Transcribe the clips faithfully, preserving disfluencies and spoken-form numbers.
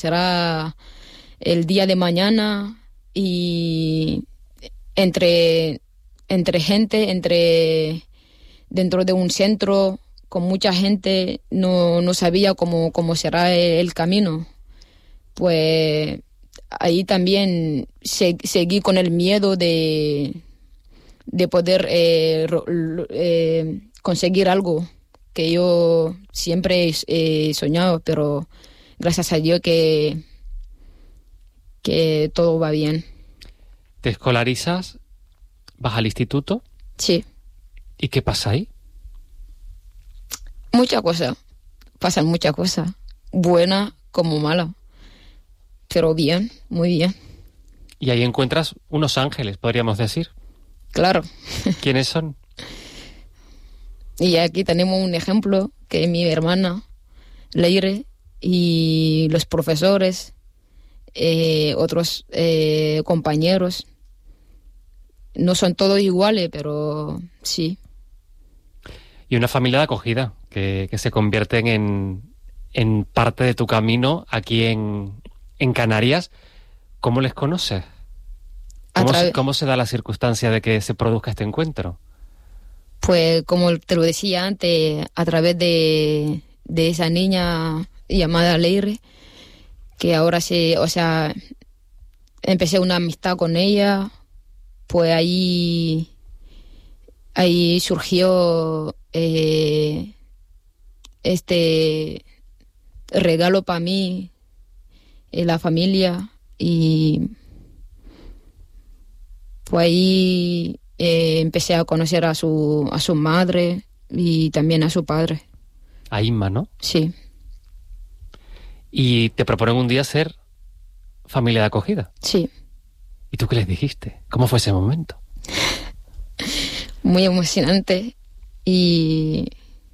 será el día de mañana y entre, entre gente, entre dentro de un centro con mucha gente, no, no sabía cómo, cómo será el camino. Pues ahí también se, seguí con el miedo de, de poder eh, eh, conseguir algo que yo siempre he soñado, pero gracias a Dios que, que todo va bien. ¿Te escolarizas? ¿Vas al instituto? Sí. ¿Y qué pasa ahí? Muchas cosas. Pasan muchas cosas. Buenas como malas. Pero bien, muy bien. Y ahí encuentras unos ángeles, podríamos decir. Claro. ¿Quiénes son? Y aquí tenemos un ejemplo, que es mi hermana, Leire, y los profesores, eh, otros eh, compañeros. No son todos iguales, pero sí. Y una familia de acogida, que, que se convierten en, en parte de tu camino aquí en, en Canarias. ¿Cómo les conoces? ¿Cómo, se, ¿Cómo se da la circunstancia de que se produzca este encuentro? Pues como te lo decía antes, a través de, de esa niña llamada Leire, que ahora se, o sea, empecé una amistad con ella, pues ahí, ahí surgió eh, este regalo para mí, eh, la familia, y pues ahí eh, empecé a conocer a su, a su madre y también a su padre. A Inma, ¿no? Sí. Y te proponen un día ser familia de acogida. Sí. ¿Y tú qué les dijiste? ¿Cómo fue ese momento? Muy emocionante. Y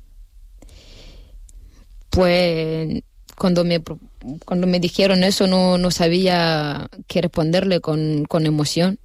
pues cuando me cuando me dijeron eso no, no sabía qué responderle con, con emoción.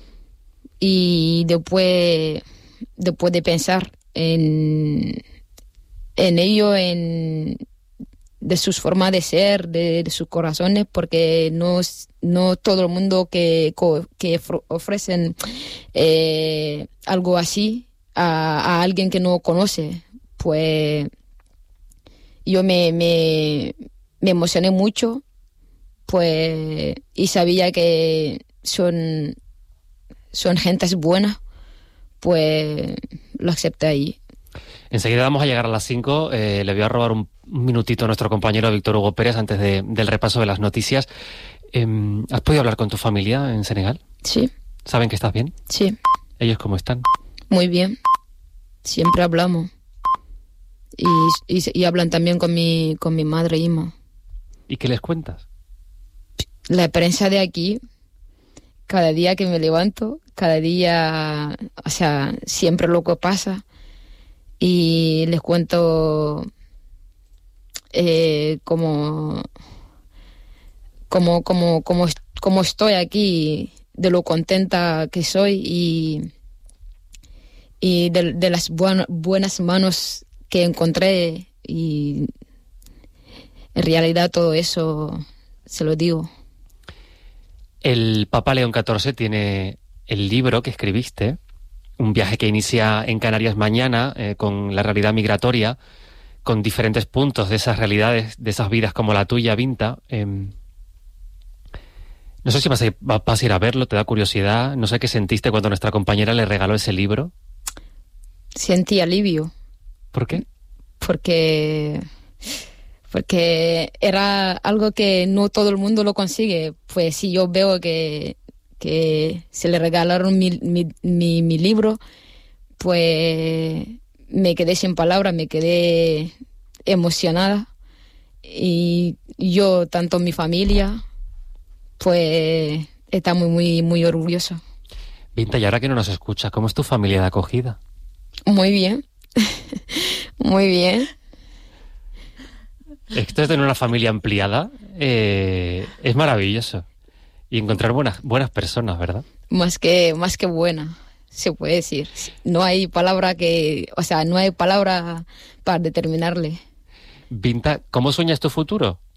Y después, después de pensar en, en ello, en de sus formas de ser, de, de sus corazones, porque no, no todo el mundo que, que ofrecen eh, algo así a, a alguien que no conoce, pues yo me, me, me emocioné mucho, pues, y sabía que son, son gentes buenas, pues lo acepté ahí. Enseguida vamos a llegar a las cinco. Eh, le voy a robar un minutito a nuestro compañero Víctor Hugo Pérez antes de, del repaso de las noticias. Eh, ¿Has podido hablar con tu familia en Senegal? Sí. ¿Saben que estás bien? Sí. ¿Ellos cómo están? Muy bien. Siempre hablamos. Y, y, y hablan también con mi, con mi madre Inma. ¿Y qué les cuentas? La experiencia de aquí, cada día que me levanto, cada día, o sea, siempre lo que pasa. Y les cuento eh, como, como, como, como, como estoy aquí, de lo contenta que soy y, y de, de las buenas, buenas manos que encontré, y en realidad todo eso se lo digo. El Papa León catorce tiene el libro que escribiste, un viaje que inicia en Canarias mañana, eh, con la realidad migratoria, con diferentes puntos de esas realidades, de esas vidas como la tuya, Binta. Eh, no sé si vas a, ir, vas a ir a verlo, te da curiosidad. No sé qué sentiste cuando nuestra compañera le regaló ese libro. Sentí alivio. ¿Por qué? Porque, porque era algo que no todo el mundo lo consigue. Pues si yo veo que que se le regalaron mi, mi, mi, mi libro, pues me quedé sin palabras, me quedé emocionada. Y yo, tanto mi familia, pues está muy, muy, muy orgulloso. Binta, y ahora que no nos escuchas, ¿cómo es tu familia de acogida? Muy bien, muy bien. Esto es tener una familia ampliada, eh, es maravilloso. Y encontrar buenas buenas personas, ¿verdad? Más que más que buena, se puede decir. No hay palabra que, o sea, no hay palabra para determinarle. Binta, ¿cómo sueñas tu futuro?